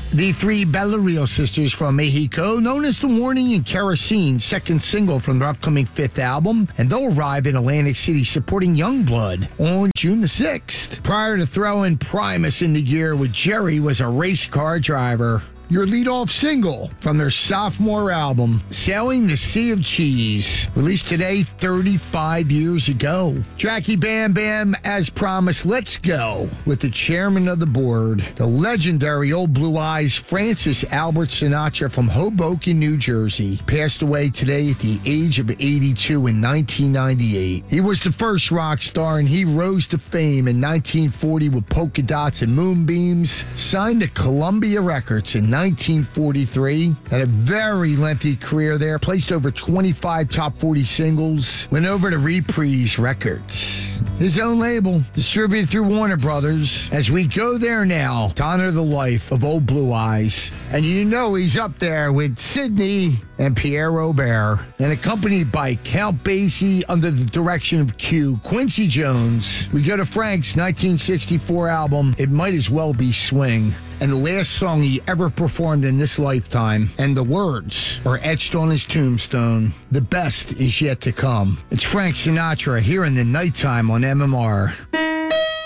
The three Bellerio sisters from Mexico, known as The Warning and Kerosene, second single from their upcoming fifth album, and they'll arrive in Atlantic City supporting Youngblood on June the 6th. Prior to throwing Primus into gear with Jerry was a race car driver. Your lead-off single from their sophomore album, Sailing the Sea of Cheese, released today 35 years ago. Jackie Bam Bam, as promised, let's go with the chairman of the board, the legendary Old Blue Eyes Francis Albert Sinatra from Hoboken, New Jersey, passed away today at the age of 82 in 1998. He was the first rock star, and he rose to fame in 1940 with Polka Dots and Moonbeams, signed to Columbia Records in 1943, had a very lengthy career there, placed over 25 top 40 singles, went over to Reprise Records, his own label, distributed through Warner Brothers. As we go there now to honor the life of Old Blue Eyes, and you know he's up there with Sidney and Pierre Robert, and accompanied by Count Basie under the direction of Q, Quincy Jones. We go to Frank's 1964 album, It Might As Well Be Swing, and the last song he ever performed in this lifetime, and the words are etched on his tombstone, "The best is yet to come." It's Frank Sinatra here in the nighttime on MMR.